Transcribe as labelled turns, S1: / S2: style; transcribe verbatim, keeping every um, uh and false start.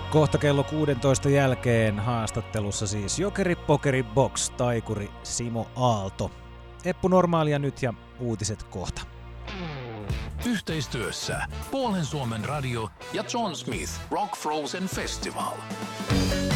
S1: Kohta kello kuusitoista jälkeen haastattelussa siis Jokeri Pokeri Box taikuri Simo Aalto. Eppu Normaalia nyt ja uutiset kohta.
S2: Yhteistyössä Puolen Suomen radio ja John Smith Rock Frozen Festival.